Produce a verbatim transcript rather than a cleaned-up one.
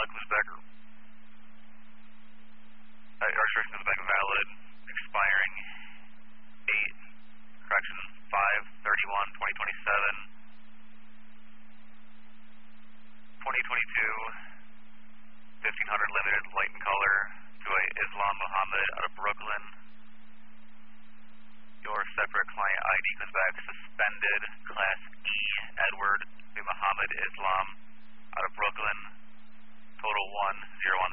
comes back. Uh, registration comes back valid, expiring eight, correction, five thirty-one twenty twenty-seven. twenty twenty-two, fifteen hundred limited, light in color, to a Islam Muhammad out of Brooklyn. Your separate client I D comes back suspended, class E, Edward, to Muhammad Islam out of Brooklyn, total one zero one.